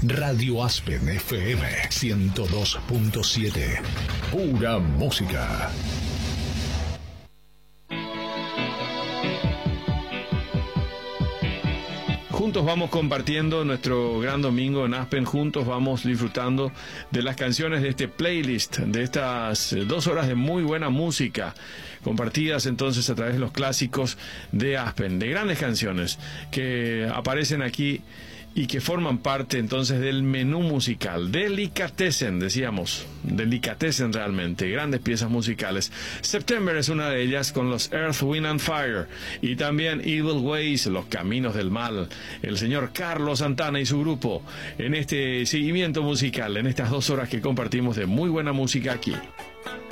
Radio Aspen FM 102.7. Pura música. Juntos vamos compartiendo nuestro gran domingo en Aspen, juntos vamos disfrutando de las canciones de este playlist, de estas 2 horas de muy buena música, compartidas entonces a través de los clásicos de Aspen, de grandes canciones que aparecen aquí y que forman parte entonces del menú musical. Delicatessen, decíamos, delicatessen realmente, grandes piezas musicales. September es una de ellas, con los Earth, Wind and Fire, y también Evil Ways, los caminos del mal, el señor Carlos Santana y su grupo, en este seguimiento musical, en estas 2 horas que compartimos de muy buena música aquí.